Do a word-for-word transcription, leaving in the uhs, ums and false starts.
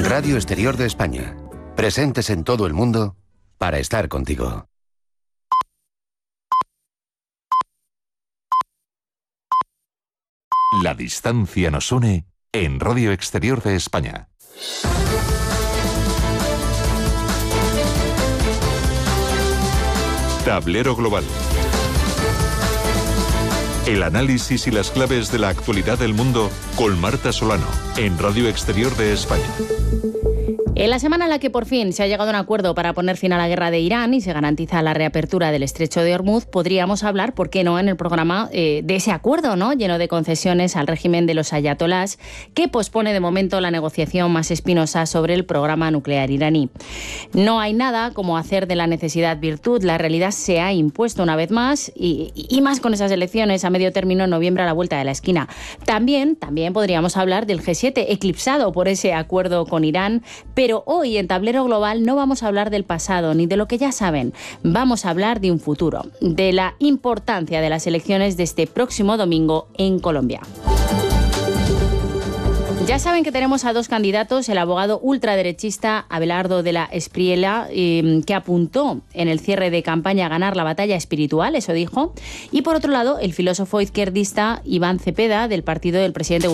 Radio Exterior de España. Presentes en todo el mundo para estar contigo. La distancia nos une en Radio Exterior de España. Tablero Global. El análisis y las claves de la actualidad del mundo con Marta Solano en Radio Exterior de España. En la semana en la que por fin se ha llegado a un acuerdo para poner fin a la guerra de Irán y se garantiza la reapertura del estrecho de Hormuz, podríamos hablar, ¿por qué no?, en el programa eh, de ese acuerdo, ¿no?, lleno de concesiones al régimen de los ayatolás, que pospone de momento la negociación más espinosa sobre el programa nuclear iraní. No hay nada como hacer de la necesidad virtud. La realidad se ha impuesto una vez más y, y más con esas elecciones a medio término en noviembre a la vuelta de la esquina. También, también podríamos hablar del G siete, eclipsado por ese acuerdo con Irán, pero Pero hoy en Tablero Global no vamos a hablar del pasado ni de lo que ya saben. Vamos a hablar de un futuro, de la importancia de las elecciones de este próximo domingo en Colombia. Ya saben que tenemos a dos candidatos, el abogado ultraderechista Abelardo de la Espriella, eh, que apuntó en el cierre de campaña a ganar la batalla espiritual, eso dijo, y por otro lado el filósofo izquierdista Iván Cepeda del partido del presidente